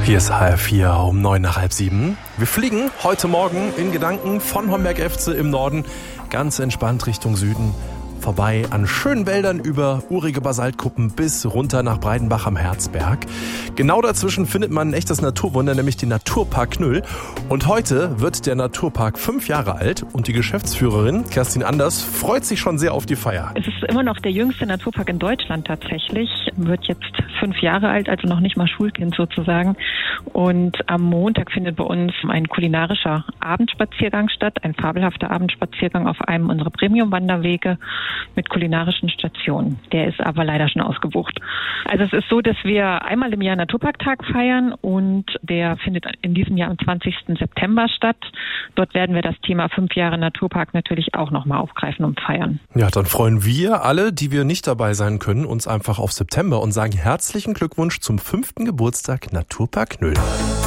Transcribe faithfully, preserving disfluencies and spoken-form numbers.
Hier ist H R vier um neun nach halb sieben. Wir fliegen heute Morgen in Gedanken von Homberg-Efze im Norden ganz entspannt Richtung Süden, vorbei an schönen Wäldern über urige Basaltkuppen bis runter nach Breidenbach am Herzberg. Genau dazwischen findet man ein echtes Naturwunder, nämlich den Naturpark Knüll. Und heute wird der Naturpark fünf Jahre alt und die Geschäftsführerin Kerstin Anders freut sich schon sehr auf die Feier. Es ist immer noch der jüngste Naturpark in Deutschland tatsächlich, wird jetzt fünf Jahre alt, also noch nicht mal Schulkind sozusagen. Und am Montag findet bei uns ein kulinarischer Abendspaziergang statt, ein fabelhafter Abendspaziergang auf einem unserer Premium-Wanderwege mit kulinarischen Stationen. Der ist aber leider schon ausgebucht. Also es ist so, dass wir einmal im Jahr Naturparktag feiern und der findet in diesem Jahr am zwanzigsten September statt. Dort werden wir das Thema fünf Jahre Naturpark natürlich auch nochmal aufgreifen und feiern. Ja, dann freuen wir alle, die wir nicht dabei sein können, uns einfach auf September und sagen herzlichen Glückwunsch zum fünften Geburtstag Naturpark Knüll.